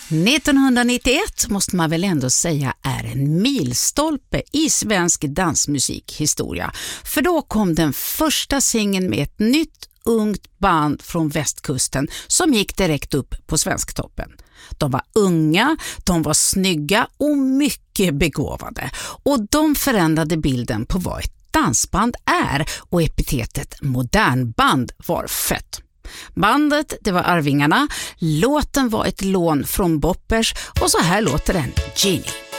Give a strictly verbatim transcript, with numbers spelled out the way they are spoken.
nittonhundranittioett måste man väl ändå säga är en milstolpe i svensk dansmusikhistoria. För då kom den första singeln med ett nytt ungt band från västkusten som gick direkt upp på Svensktoppen. De var unga, de var snygga och mycket begåvade. Och de förändrade bilden på vad ett dansband är, och epitetet modernband var fött. Bandet, det var Arvingarna, låten var ett lån från Boppers, och så här låter den, Genie.